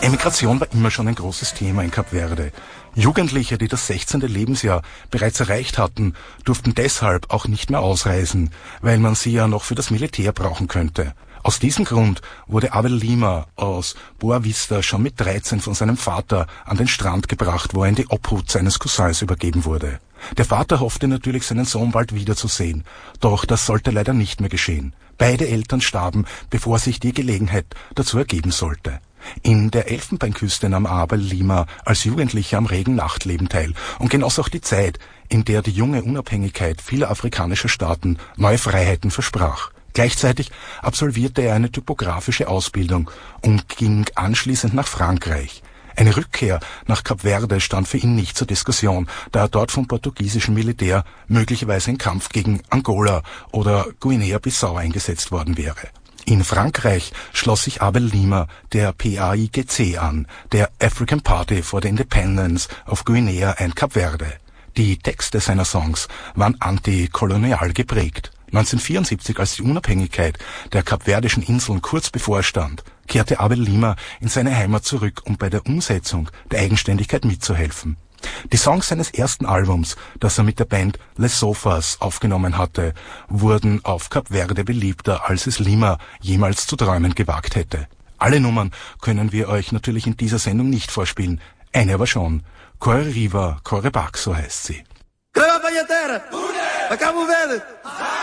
Emigration war immer schon ein großes Thema in Kap Verde. Jugendliche, die das 16. Lebensjahr bereits erreicht hatten, durften deshalb auch nicht mehr ausreisen, weil man sie ja noch für das Militär brauchen könnte. Aus diesem Grund wurde Abel Lima aus Boa Vista schon mit 13 von seinem Vater an den Strand gebracht, wo er in die Obhut seines Cousins übergeben wurde. Der Vater hoffte natürlich, seinen Sohn bald wiederzusehen, doch das sollte leider nicht mehr geschehen. Beide Eltern starben, bevor sich die Gelegenheit dazu ergeben sollte. In der Elfenbeinküste nahm Abel Lima als Jugendlicher am regen Nachtleben teil und genoss auch die Zeit, in der die junge Unabhängigkeit vieler afrikanischer Staaten neue Freiheiten versprach. Gleichzeitig absolvierte er eine typografische Ausbildung und ging anschließend nach Frankreich. Eine Rückkehr nach Kap Verde stand für ihn nicht zur Diskussion, da er dort vom portugiesischen Militär möglicherweise im Kampf gegen Angola oder Guinea-Bissau eingesetzt worden wäre. In Frankreich schloss sich Abel Lima der PAIGC an, der African Party for the Independence of Guinea and Kap Verde. Die Texte seiner Songs waren antikolonial geprägt. 1974, als die Unabhängigkeit der kapverdischen Inseln kurz bevorstand, kehrte Abel Lima in seine Heimat zurück, um bei der Umsetzung der Eigenständigkeit mitzuhelfen. Die Songs seines ersten Albums, das er mit der Band Les Sofas aufgenommen hatte, wurden auf Kap Verde beliebter, als es Lima jemals zu träumen gewagt hätte. Alle Nummern können wir euch natürlich in dieser Sendung nicht vorspielen, eine aber schon. Corre Riva, Corre Back, so heißt sie. Cabo Verde!